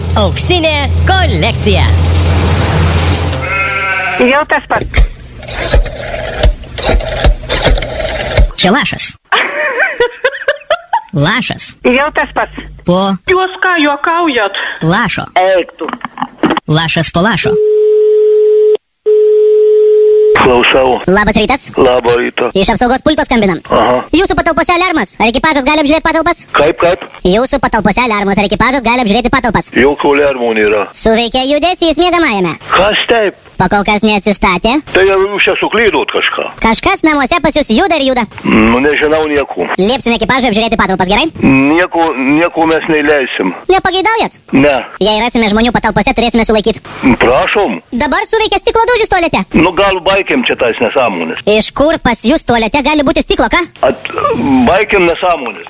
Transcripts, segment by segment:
Auksinė kolekcija. Jau tas pats. Čia lašas. Lašas. Jau tas pats. Po Jūs ką juokaujat? lašo. Eik tu. Lašas po lašo. Klausau. Labas rytas. Labą rytą. Iš apsaugos pulto skambinam. Aha. Jūsų patalpose aliarmas. Ar ekipažas gali apžiūrėti patalpas? Kaip? Jūsų patalpose aliarmas. Ar ekipažas gali apžiūrėti patalpas? Jokių lermų nėra. Suveikė judesys miegamajame. Kas taip? Pakol kas neatsistatė. Tai jau jūs čia suklydot kažką. Kažkas namuose pas jūs juda ir juda. Nu, nežinau nieko. Liepsime ekipažui apžiūrėti patalpas, gerai? Nieko mes neįleisim. Nepageidaujat? Ne. Jei rasime žmonių patalpose, turėsime sulaikyti. Prašom. Dabar suveikė stiklo dūžis tualete. Nu, gal baigėm čia tais nesąmonės. Iš kur pas jūs tualete gali būti stiklo, ką? Baigėm nesąmonės.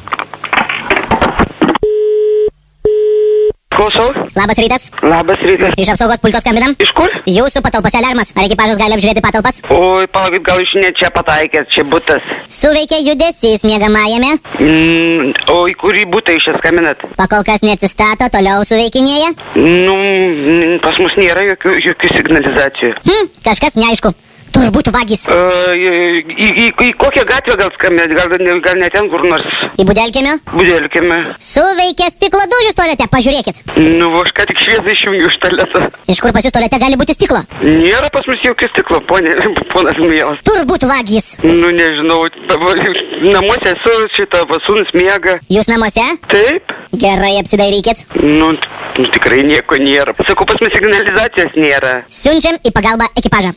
Klausau. Labas rytas. Labas rytas. Iš apsaugos pulto skambinam. Iš kur? Jūsų patalpose aliarmas. Ar ekipažas gali apžiūrėti patalpas? Oi, palaukit, gal jūs ne čia pataikėt, čia butas. Suveikė judesys miegamajame. O į kurį butą iš čia skambinat? Pakol kas neatsistato, toliau suveikinėja. Nu, pas mus nėra jokių signalizacijų. Kažkas neaišku. Turbūt vagis. Į kokią gatvę gal skambinat? Gal ne ten kur nors? Į Budelkėmio? Budelkime. Suveikė stiklo dūžis tualete, pažiūrėkit. Nu, aš ką tik šviesą išjungiu iš tualeto. Iš kur pas jūs tualete gali būti stiklo? Nėra pas mus jokio stiklo, ponas mielas. Turbūt vagis. Nu, nežinau, namuose esu, šitą vasūnus miega. Jūs namuose? Taip. Gerai, apsidairykit. Nu, tikrai nieko nėra. Sakau, pas mus signalizacijos nėra. Siunčiam į pagalbą ekipažą.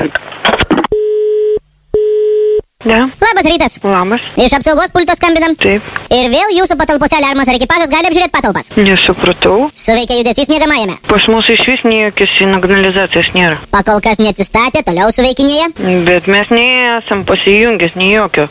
Ne? Labas rytas. Labas. Iš apsaugos pulto skambinam. Taip. Ir vėl jūsų patalpose aliarmas. Ar ekipažas gali apžiūrėti patalpas? Nesupratau. Suveikė judesys miegamajame. Pas mus iš vis jokios signalizacijos nėra. Pakol kas neatsistatė, toliau suveikinėja. Bet mes nesam pasijungęs nei jokio.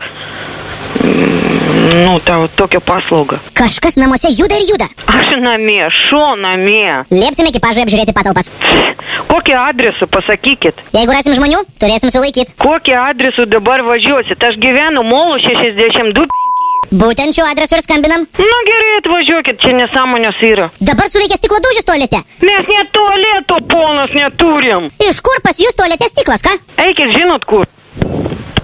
Tavo tokią paslaugą. Kažkas namuose juda ir juda. Aš namie, namie. Liepsime ekipažui apžiūrėti patalpas. Kokį adresą pasakykit? Jeigu rasim žmonių, turėsim sulaikyti. Kokį adresą dabar važiuosit? Aš gyvenu Molų 62. Būtent šiuo adresu ir skambinam. Nu gerai, atvažiuokit, čia nesąmonės yra. Dabar suveikė stiklo dūžis tualete. Mes net tualeto, ponas, neturim. Iš kur pas jūs tualete stiklas, ką? Eikit, žinot kur.